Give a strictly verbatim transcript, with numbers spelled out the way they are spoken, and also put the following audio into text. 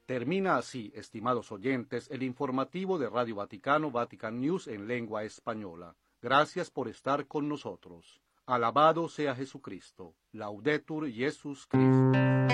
Termina así, estimados oyentes, el informativo de Radio Vaticano, Vatican News en lengua española. Gracias por estar con nosotros. Alabado sea Jesucristo. Laudetur Jesus Christus.